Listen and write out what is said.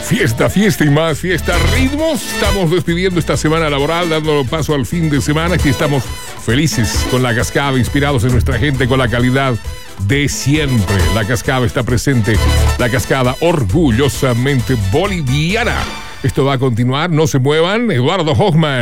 Fiesta, fiesta y más fiesta, ritmos. Estamos despidiendo esta semana laboral, dando paso al fin de semana. Aquí estamos felices con La Cascada, inspirados en nuestra gente con la calidad de siempre. La Cascada está presente, La Cascada orgullosamente boliviana. Esto va a continuar, no se muevan. Eduardo Hochman.